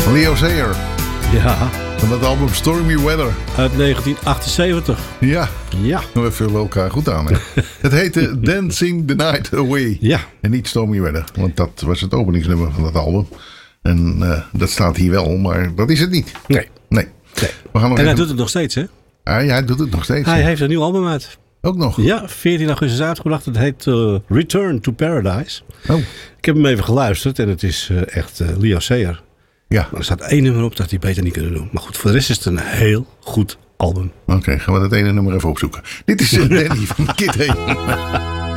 Leo Sayer. Ja. Van het album Stormy Weather. Uit 1978. Ja. Ja. We vullen elkaar goed aan. Hè? Het heette Dancing the Night Away. Ja. En niet Stormy Weather. Want dat was het openingsnummer van het album. En dat staat hier wel, maar dat is het niet. Nee. We gaan nog En hij doet het nog steeds, hè? Hij doet het nog steeds. Hij heeft een nieuw album uit. Ook nog? Ja, 14 augustus uitgebracht. Het heet Return to Paradise. Oh. Ik heb hem even geluisterd en het is echt Leo Sayer. Ja. Maar er staat 1 nummer op dat hij beter niet kunnen doen. Maar goed, voor de rest is het een heel goed album. Oké, gaan we dat ene nummer even opzoeken. Dit is Danny van Kid Hey.